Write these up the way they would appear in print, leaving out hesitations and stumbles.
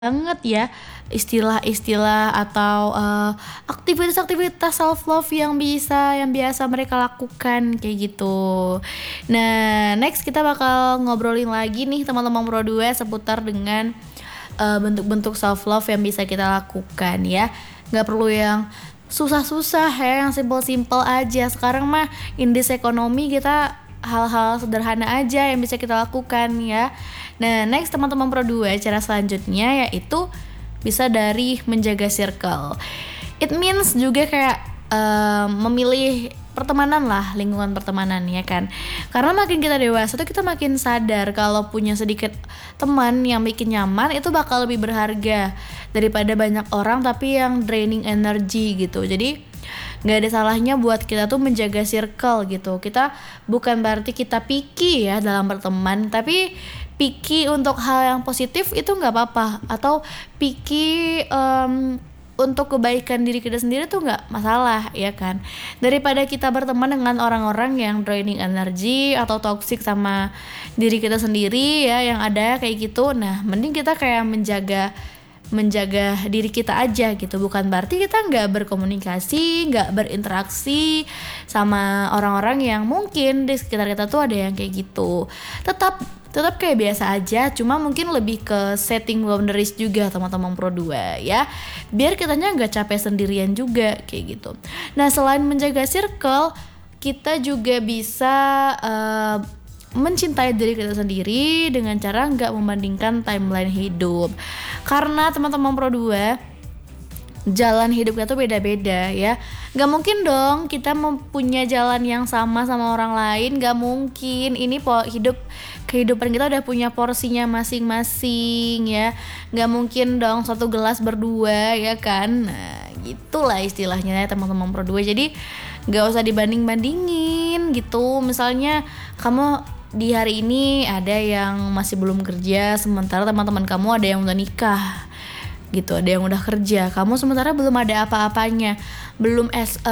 banget ya istilah-istilah atau aktivitas-aktivitas self love yang biasa mereka lakukan kayak gitu. Nah, next kita bakal ngobrolin lagi nih teman-teman Pro 2 seputar dengan bentuk-bentuk self love yang bisa kita lakukan ya. Nggak perlu yang susah-susah ya, yang simple-simple aja. Sekarang mah in this ekonomi kita hal-hal sederhana aja yang bisa kita lakukan ya. Nah, next teman-teman Pro 2, cara selanjutnya yaitu bisa dari menjaga circle. It means juga kayak memilih pertemanan lah, lingkungan pertemanan ya kan. Karena makin kita dewasa tuh kita makin sadar kalau punya sedikit teman yang bikin nyaman itu bakal lebih berharga daripada banyak orang tapi yang draining energy gitu. Jadi nggak ada salahnya buat kita tuh menjaga circle gitu. Kita bukan berarti kita picky ya dalam berteman, tapi picky untuk hal yang positif itu nggak apa-apa, atau picky untuk kebaikan diri kita sendiri tuh nggak masalah ya kan. Daripada kita berteman dengan orang-orang yang draining energy atau toxic sama diri kita sendiri ya, yang ada kayak gitu. Nah, mending kita kayak menjaga diri kita aja gitu. Bukan berarti kita nggak berkomunikasi, nggak berinteraksi sama orang-orang yang mungkin di sekitar kita tuh ada yang kayak gitu. Tetap kayak biasa aja, cuma mungkin lebih ke setting boundaries juga teman-teman Pro 2 ya, biar kitanya nggak capek sendirian juga kayak gitu. Nah, selain menjaga circle, kita juga bisa mencintai diri kita sendiri dengan cara nggak membandingkan timeline hidup. Karena teman-teman Pro 2, jalan hidup kita tuh beda-beda ya. Gak mungkin dong kita mempunyai jalan yang sama orang lain. Gak mungkin. Ini kehidupan kita udah punya porsinya masing-masing ya. Gak mungkin dong satu gelas berdua ya kan. Nah, gitulah istilahnya ya teman-teman Pro 2. Jadi gak usah dibanding-bandingin gitu. Misalnya kamu di hari ini ada yang masih belum kerja, sementara teman-teman kamu ada yang udah nikah gitu, ada yang udah kerja, kamu sementara belum ada apa-apanya, belum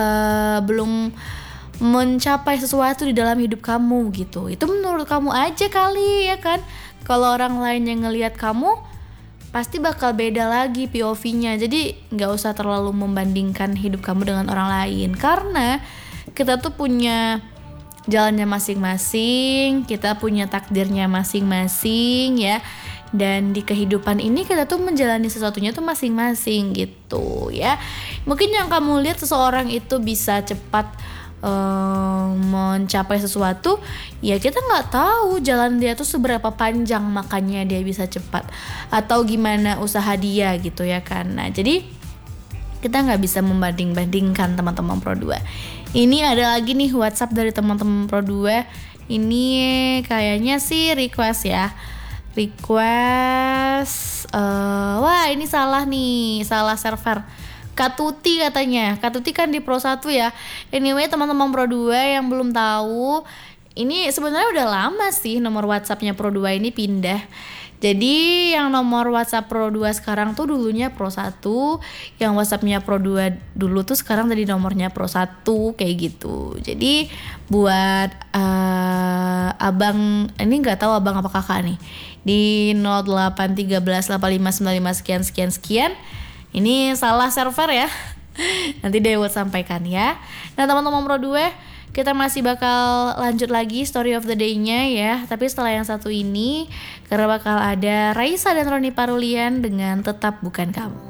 mencapai sesuatu di dalam hidup kamu gitu. Itu menurut kamu aja kali ya kan. Kalau orang lain yang ngelihat kamu pasti bakal beda lagi POV-nya. Jadi nggak usah terlalu membandingkan hidup kamu dengan orang lain, karena kita tuh punya jalannya masing-masing, kita punya takdirnya masing-masing ya. Dan di kehidupan ini kita tuh menjalani sesuatunya tuh masing-masing gitu ya. Mungkin yang kamu lihat seseorang itu bisa cepat mencapai sesuatu, ya kita nggak tahu jalan dia tuh seberapa panjang makanya dia bisa cepat, atau gimana usaha dia gitu ya kan. Nah, jadi kita nggak bisa membanding-bandingkan teman-teman Pro 2. Ini ada lagi nih WhatsApp dari teman-teman Pro 2. Ini kayaknya sih request ya. Wah ini salah nih, salah server. Katuti katanya. Katuti kan di Pro 1 ya. Anyway, teman-teman Pro 2 yang belum tahu, ini sebenarnya udah lama sih nomor WhatsAppnya Pro 2 ini pindah. Jadi yang nomor WhatsApp Pro 2 sekarang tuh dulunya Pro 1, yang WhatsAppnya Pro 2 dulu tuh sekarang tadi nomornya Pro 1 kayak gitu. Jadi buat abang, ini nggak tahu abang apa kakak nih, di 08138595 sekian. Ini salah server ya. Nanti Dewa sampaikan ya. Nah, teman-teman Pro 2, kita masih bakal lanjut lagi story of the day-nya ya. Tapi setelah yang satu ini, karena bakal ada Raisa dan Roni Parulian dengan Tetap Bukan Kamu.